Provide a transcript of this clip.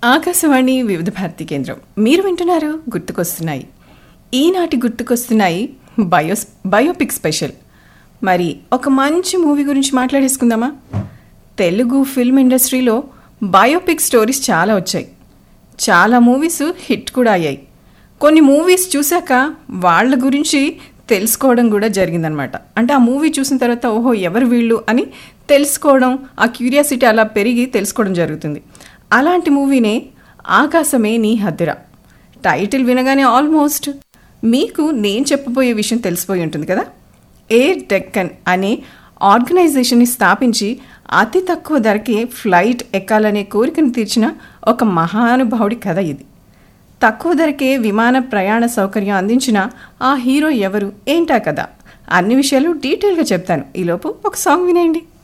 ఆకాశవాణి వివిధ భారతి కేంద్రం. మీరు వింటున్నారు గుర్తుకొస్తున్నాయి. ఈనాటి గుర్తుకొస్తున్నాయి బయోపిక్ స్పెషల్. మరి ఒక మంచి మూవీ గురించి మాట్లాడేసుకుందామా? తెలుగు ఫిల్మ్ ఇండస్ట్రీలో బయోపిక్ స్టోరీస్ చాలా వచ్చాయి. చాలా మూవీస్ హిట్ కూడా అయ్యాయి. కొన్ని మూవీస్ చూశాక వాళ్ళ గురించి తెలుసుకోవడం కూడా జరిగిందనమాట. అంటే ఆ మూవీ చూసిన తర్వాత ఓహో ఎవరు వీళ్ళు అని తెలుసుకోవడం, ఆ క్యూరియాసిటీ అలా పెరిగి తెలుసుకోవడం జరుగుతుంది. అలాంటి మూవీనే ఆకాశమే నీ హద్దురా. టైటిల్ వినగానే ఆల్మోస్ట్ మీకు నేను చెప్పబోయే విషయం తెలిసిపోయి ఉంటుంది కదా. ఎయిర్ డెక్కన్ అనే ఆర్గనైజేషన్ని స్థాపించి అతి తక్కువ ధరకే ఫ్లైట్ ఎక్కాలనే కోరికను తీర్చిన ఒక మహానుభావుడి కథ ఇది. తక్కువ ధరకే విమాన ప్రయాణ సౌకర్యం అందించిన ఆ హీరో ఎవరు, ఏంటా కదా, అన్ని విషయాలు డీటెయిల్గా చెప్తాను. ఈలోపు ఒక సాంగ్ వినేయండి.